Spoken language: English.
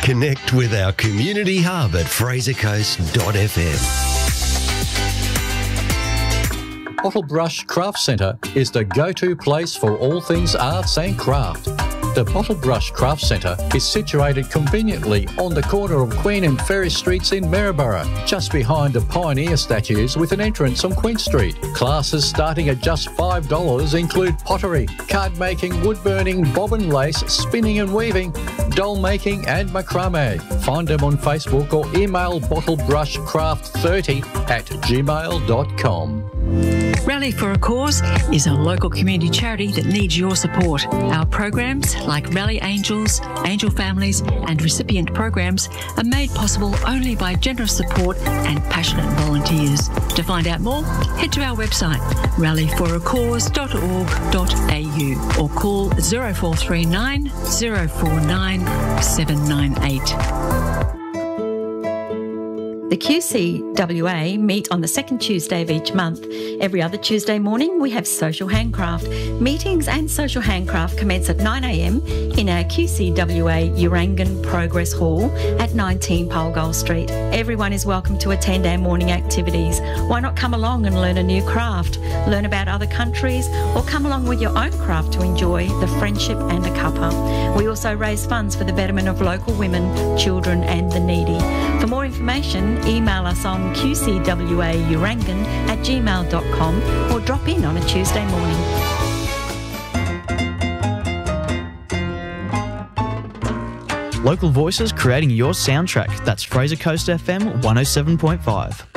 Connect with our community hub at frasercoast.fm. Bottlebrush Craft Centre is the go-to place for all things arts and craft. The Bottlebrush Craft Centre is situated conveniently on the corner of Queen and Ferry Streets in Maryborough, just behind the Pioneer statues with an entrance on Queen Street. Classes starting at just $5 include pottery, card making, wood burning, bobbin lace, spinning and weaving, doll making and macrame. Find them on Facebook or email bottlebrushcraft30@gmail.com. Rally for a Cause is a local community charity that needs your support. Our programs like Rally Angels, Angel Families and recipient programs are made possible only by generous support and passionate volunteers. To find out more, head to our website rallyforacause.org.au or call 0439 049 798. The QCWA meet on the second Tuesday of each month. Every other Tuesday morning, we have social handcraft. Meetings and social handcraft commence at 9 a.m. in our QCWA Urangan Progress Hall at 19 Polgol Street. Everyone is welcome to attend our morning activities. Why not come along and learn a new craft, learn about other countries, or come along with your own craft to enjoy the friendship and the cuppa. We also raise funds for the betterment of local women, children and the needy. For more information, email us on qcwaurangan@gmail.com or drop in on a Tuesday morning. Local voices creating your soundtrack. That's Fraser Coast FM 107.5.